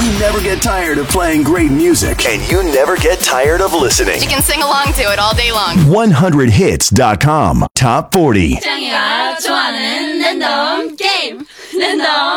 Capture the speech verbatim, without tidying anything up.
We never get tired of playing great music. And you never get tired of listening. You can sing along to it all day long. one hundred hits dot com Top forty. 짱이가 좋아하는 랜덤 게임 랜덤